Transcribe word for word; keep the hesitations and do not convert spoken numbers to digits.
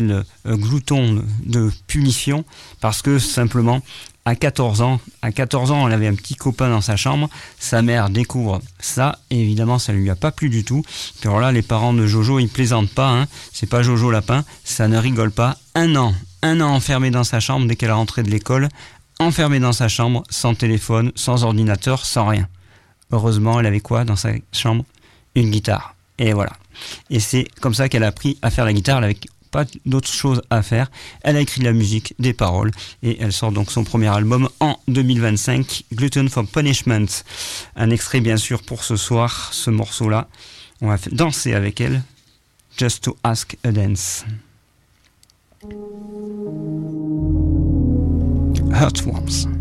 Le euh, glouton de punition, parce que simplement à quatorze ans, à quatorze ans, elle avait un petit copain dans sa chambre, sa mère découvre ça, et évidemment ça lui a pas plu du tout. Puis alors là, les parents de Jojo, ils plaisantent pas, hein, c'est pas Jojo Lapin, ça ne rigole pas. Un an, un an enfermé dans sa chambre dès qu'elle est rentrée de l'école, enfermée dans sa chambre, sans téléphone, sans ordinateur, sans rien. Heureusement, elle avait quoi dans sa chambre ? Une guitare. Et voilà. Et c'est comme ça qu'elle a appris à faire la guitare. Elle avait pas d'autre chose à faire. Elle a écrit de la musique, des paroles, et elle sort donc son premier album en deux mille vingt-cinq, Glutton for Punishment. Un extrait bien sûr pour ce soir, ce morceau-là. On va danser avec elle. Just to Ask a Dance. Earthworms.